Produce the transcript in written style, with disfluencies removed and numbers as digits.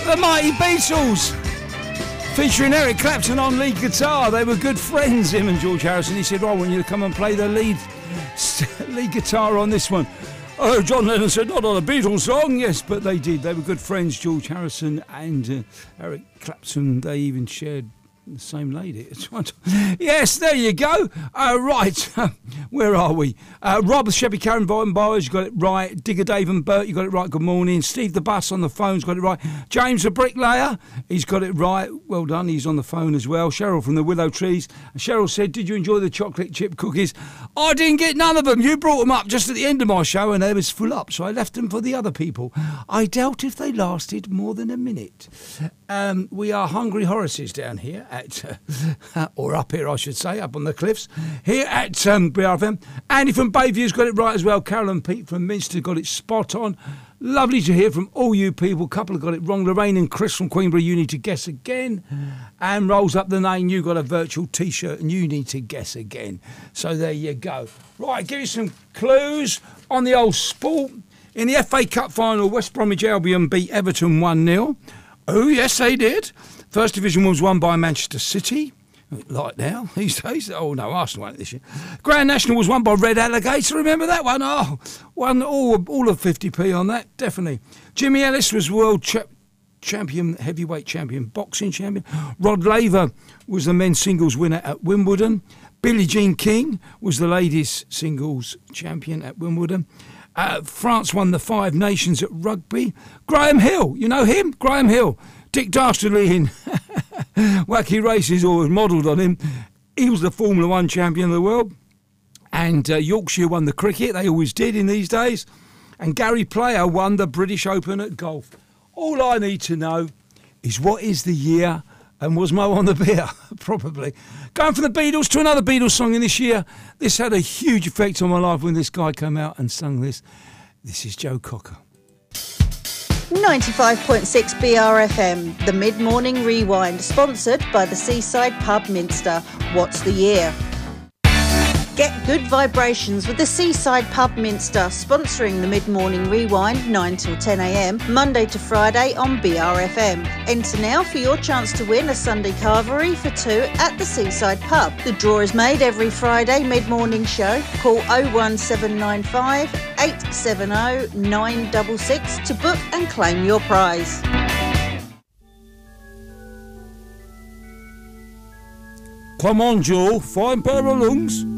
The Mighty Beatles, featuring Eric Clapton on lead guitar. They were good friends, him and George Harrison. He said, I want you to come and play the lead guitar on this one. Oh, John Lennon said, not on a Beatles song. Yes, but they did. They were good friends, George Harrison and Eric Clapton. They even shared the same lady. Yes, there you go. Right, where are we? Rob, Chevy Karen Bowers, you got it right. Digger Dave and Bert, you got it right. Good morning. Steve the Bus on the phone's got it right. James the Bricklayer, he's got it right. Well done, he's on the phone as well. Cheryl from the Willow Trees. And Cheryl said, did you enjoy the chocolate chip cookies? I didn't get none of them. You brought them up just at the end of my show and they was full up, so I left them for the other people. I doubt if they lasted more than a minute. We are Hungry Horaces down here at, or up here I should say, up on the cliffs, here at BRFM. Andy from Bayview's got it right as well. Carol and Pete from Minster got it spot on. Lovely to hear from all you people. Couple have got it wrong. Lorraine and Chris from Queenbury, you need to guess again. And rolls up the name, you got a virtual T-shirt and you need to guess again. So there you go. Right, give you some clues on the old sport. In the FA Cup final, West Bromwich Albion beat Everton 1-0. Oh, yes, they did. First division was won by Manchester City. Like now, these days. Oh, no, Arsenal won it this year. Grand National was won by Red Alligator. Remember that one? Oh, won all of 50p on that, definitely. Jimmy Ellis was world champion, heavyweight champion, boxing champion. Rod Laver was the men's singles winner at Wimbledon. Billie Jean King was the ladies' singles champion at Wimbledon. France won the Five Nations at rugby. Graham Hill, you know him? Graham Hill. Dick Dastardly in Wacky Races, or was modelled on him. He was the Formula 1 champion of the world. And Yorkshire won the cricket. They always did in these days. And Gary Player won the British Open at golf. All I need to know is what is the year and was Mo on the beer? Probably. Going from the Beatles to another Beatles song in this year. This had a huge effect on my life when this guy came out and sung this. This is Joe Cocker. 95.6 BRFM, the Mid-Morning Rewind, sponsored by the Seaside Pub Minster. What's the year? Get good vibrations with the Seaside Pub Minster, sponsoring the Mid-Morning Rewind, 9 till 10 a.m, Monday to Friday on BRFM. Enter now for your chance to win a Sunday carvery for two at the Seaside Pub. The draw is made every Friday mid-morning show. Call 01795 870 966 to book and claim your prize. Come on, Joe, fine pair of lungs.